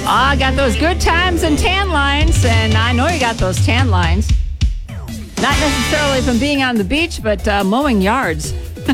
I got those good times and tan lines, and I know you got those tan lines. Not necessarily from being on the beach, but mowing yards.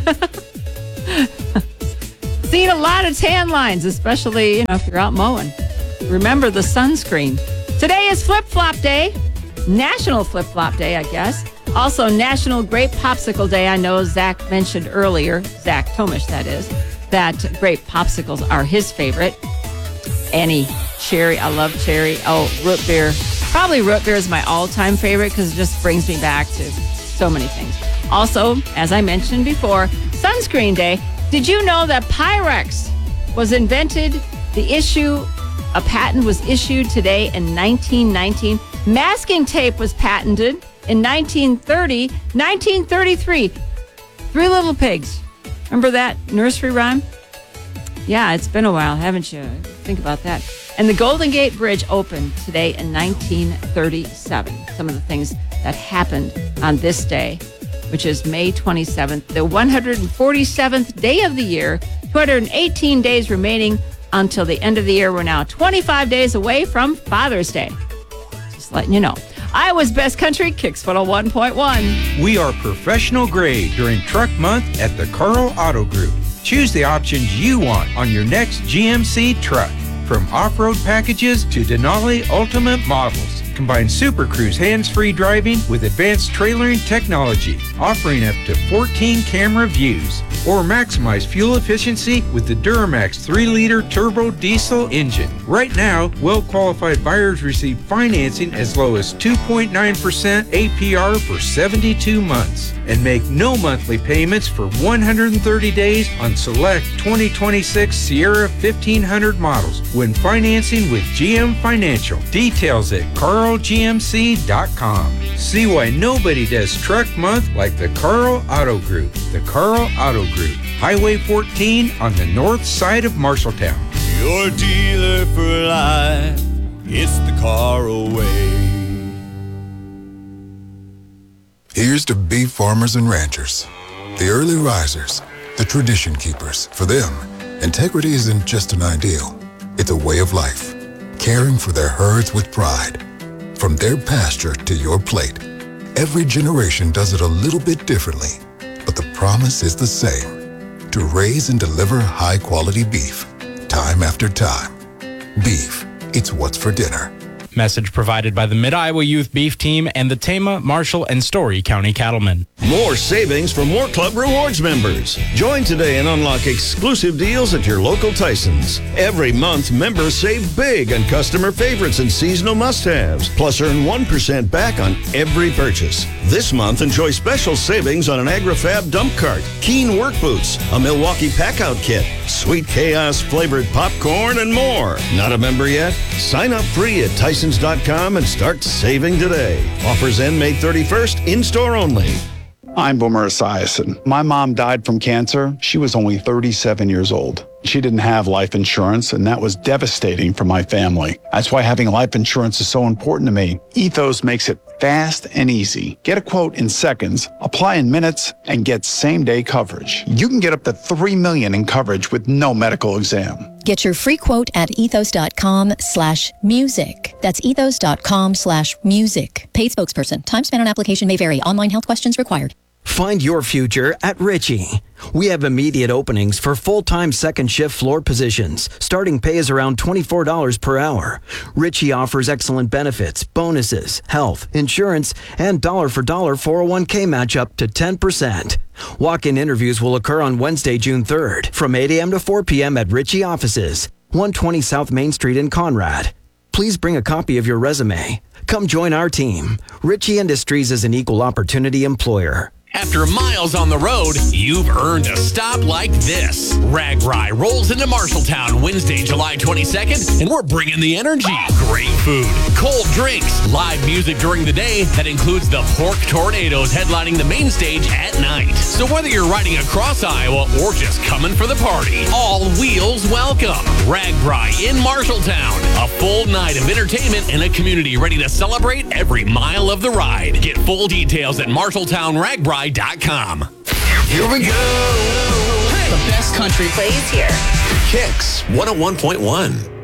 Seen a lot of tan lines, especially if you're out mowing. Remember the sunscreen. Today is Flip-Flop Day. National Flip-Flop Day, I guess. Also, National Grape Popsicle Day. I know Zach mentioned earlier, Zach Tomish, that is, that grape popsicles are his favorite. Any cherry, I love cherry. Oh, root beer. Probably root beer is my all-time favorite because it just brings me back to so many things. Also, as I mentioned before, Sunscreen Day. Did you know that Pyrex was invented? A patent was issued today in 1919. Masking tape was patented in 1930. 1933, Three Little Pigs. Remember that nursery rhyme? Yeah, it's been a while, haven't you? Think about that. And the Golden Gate Bridge opened today in 1937. Some of the things that happened on this day, which is May 27th, the 147th day of the year, 218 days remaining until the end of the year. We're now 25 days away from Father's Day. Just letting you know. Iowa's Best Country, Kicks 101.1. We are professional grade during Truck Month at the Carl Auto Group. Choose the options you want on your next GMC truck. From off-road packages to Denali Ultimate models. Combine Super Cruise hands-free driving with advanced trailering technology, offering up to 14 camera views. Or maximize fuel efficiency with the Duramax 3-liter turbo diesel engine. Right now, well-qualified buyers receive financing as low as 2.9% APR for 72 months. And make no monthly payments for 130 days on select 2026 Sierra 1500 models when financing with GM Financial. Details at carlgmc.com. See why nobody does Truck Month like the Carl Auto Group. The Carl Auto Group. Highway 14 on the north side of Marshalltown. Your dealer for life. It's the Carl way. Here's to beef farmers and ranchers, the early risers, the tradition keepers. For them, integrity isn't just an ideal, it's a way of life, caring for their herds with pride. From their pasture to your plate, every generation does it a little bit differently, but the promise is the same, to raise and deliver high-quality beef, time after time. Beef, it's what's for dinner. Message provided by the Mid-Iowa Youth Beef Team and the Tama, Marshall, and Story County Cattlemen. More savings for more Club Rewards members. Join today and unlock exclusive deals at your local Tyson's. Every month, members save big on customer favorites and seasonal must-haves, plus earn 1% back on every purchase. This month, enjoy special savings on an AgriFab dump cart, Keen work boots, a Milwaukee pack-out kit, Sweet Chaos flavored popcorn, and more. Not a member yet? Sign up free at Tysons.com and start saving today. Offers end May 31st, in-store only. I'm Boomer Esiason. My mom died from cancer. She was only 37 years old. She didn't have life insurance, and that was devastating for my family. That's why having life insurance is so important to me. Ethos makes it fast and easy. Get a quote in seconds, apply in minutes, and get same-day coverage. You can get up to $3 million in coverage with no medical exam. Get your free quote at ethos.com/music. That's ethos.com/music. Paid spokesperson. Time spent on application may vary. Online health questions required. Find your future at Ritchie. We have immediate openings for full-time second shift floor positions. Starting pay is around $24 per hour. Ritchie offers excellent benefits, bonuses, health, insurance, and dollar-for-dollar 401k match up to 10%. Walk-in interviews will occur on Wednesday, June 3rd from 8 a.m. to 4 p.m. at Ritchie offices, 120 South Main Street in Conrad. Please bring a copy of your resume. Come join our team. Ritchie Industries is an equal opportunity employer. After miles on the road, you've earned a stop like this. RAGBRAI rolls into Marshalltown Wednesday, July 22nd, and we're bringing the energy. Great food, cold drinks, live music during the day that includes the Pork Tornadoes headlining the main stage at night. So whether you're riding across Iowa or just coming for the party, all wheels welcome. RAGBRAI in Marshalltown. A full night of entertainment and a community ready to celebrate every mile of the ride. Get full details at MarshalltownRAGBRAI.com. Here we go. The best country plays here. Kicks 101.1.